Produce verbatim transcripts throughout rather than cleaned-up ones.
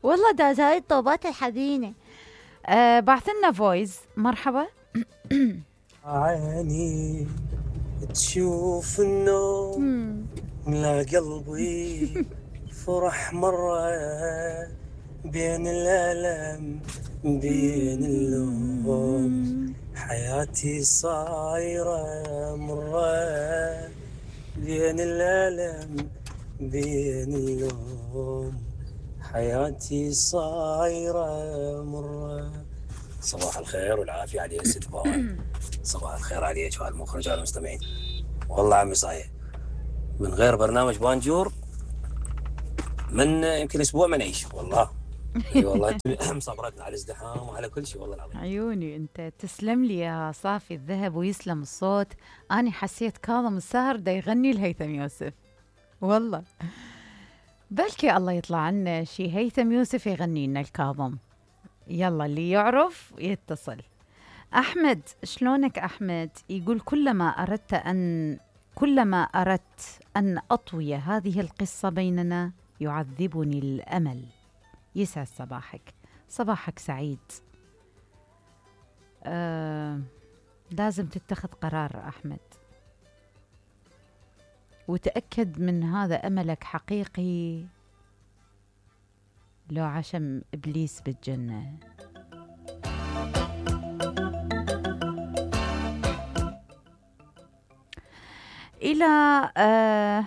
والله ده زي الطوبات الحزينة. آه بعث لنا فويس. مرحبا. عيني تشوف النوم مم. ملا قلبي فرح مرة بين الألم بين اللوم، حياتي صايرة مرة بين الألم بين اللوم، حياتي صايرة مرة. صباح الخير والعافية على ست بوان. صباح الخير عليك وعلى المخرج وعلى المستمعين. والله عمي صحيح من غير برنامج بانجور من يمكن اسبوع ما نعيش والله. اي والله صبرتنا على الازدحام وعلى كل شيء والله العظيم. عيوني انت، تسلم لي يا صافي الذهب ويسلم الصوت. اني حسيت كاظم الساهر دا يغني لهيثم يوسف والله. بلكي الله يطلع عنا شي هيثم يوسف يغني لنا الكاظم. يلا اللي يعرف يتصل. أحمد، شلونك أحمد؟ يقول كلما أردت أن كلما أردت أن أطوي هذه القصة بيننا يعذبني الأمل. يسعد صباحك، صباحك سعيد. آه، لازم تتخذ قرار أحمد، وتأكد من هذا أملك حقيقي لو عشم إبليس بالجنة. إلى آه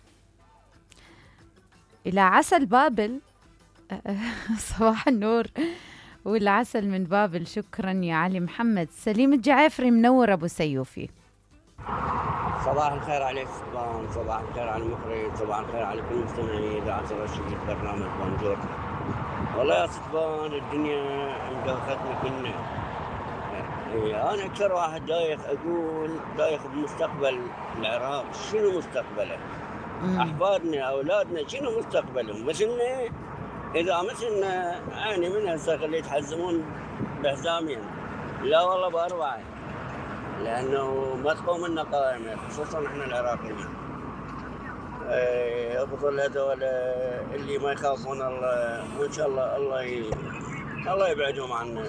إلى عسل بابل. آه صباح النور والعسل من بابل. شكرا يا علي محمد. سليم الجعافري منور أبو سيوفي. صباح الخير عليك سلطان، صباح الخير على المخرج، صباح الخير على كل مستمعي إذاعة الرشيد برنامج بانجور. والله يا سلطان الدنيا مدوختنا كلنا. يعني أنا أكثر واحد دايخ، أقول دايخ بمستقبل العراق. شنو مستقبله؟ أحفادنا أولادنا شنو مستقبلهم؟ مثلنا إذا مثلنا يعني من هسه اللي يتحزمون بحزامين، لا والله بأربعة، لأنه ما تقوم لنا قائمة خصوصا إحنا العراقيين. أفضل هذول اللي ما يخافون الله، وإن شاء الله الله ي... الله يبعدهم عنا.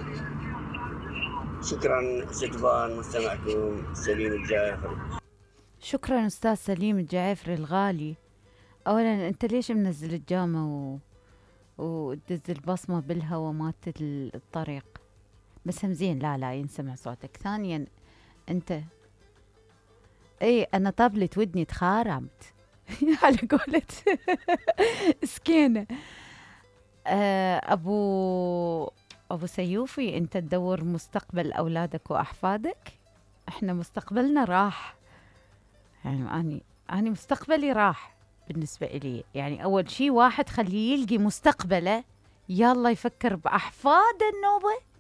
شكرا ستبان، مستمعكم سليم الجعافري. شكرا أستاذ سليم الجعافري الغالي. أولا أنت ليش منزل الجامة و... وتدز البصمة بالهوا مالت الطريق؟ بس هم زين، لا لا ينسمع صوتك. ثانيا أنت اي انا طبلت ودني تخارمت على قولة سكينة. آه ابو ابو سيوفي، انت تدور مستقبل اولادك واحفادك، احنا مستقبلنا راح. يعني اني اني مستقبلي راح بالنسبة إلي. يعني اول شيء واحد خليه يلقي مستقبله، يلا يفكر باحفاد النوبة